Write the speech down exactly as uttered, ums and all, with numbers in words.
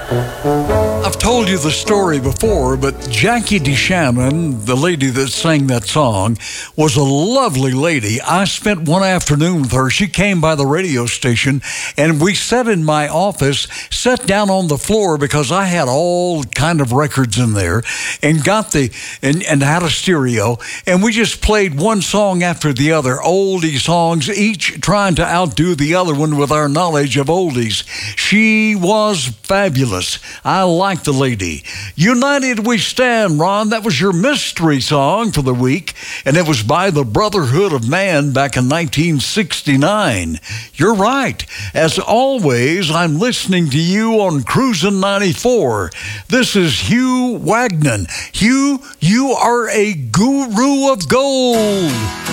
I've told you the story before, but Jackie DeShannon, the lady that sang that song, was a lovely lady. I spent one afternoon with her. She came by the radio station, and we sat in my office, sat down on the floor because I had all kind of records in there, and got the and, and had a stereo, and we just played one song after the other, oldie songs, each trying to outdo the other one with our knowledge of oldies. She was fabulous. I like the lady. United We Stand, Ron. That was your mystery song for the week, and it was by the Brotherhood of Man back in nineteen sixty-nine. You're right. As always, I'm listening to you on Cruisin' ninety-four. This is Hugh Wagnon. Hugh, you are a guru of gold.